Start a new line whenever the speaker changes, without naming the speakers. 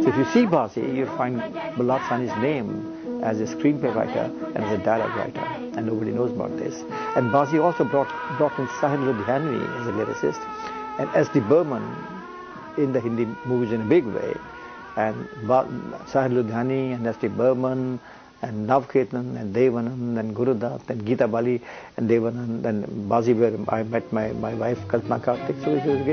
If you see Basi, you'll find Bulat Sahni's name as a screenplay writer and as a dialogue writer, and nobody knows about this. And Basi also brought in Sahil Ludhianvi as a lyricist, and S.D. Burman in the Hindi movies in a big way. And Sahil Ludhiani and S.D. Burman and Navketan and Devanand and Gurudat and Geeta Bali and Devanand and Basi, where I met my wife Kalpana Karthik. So it was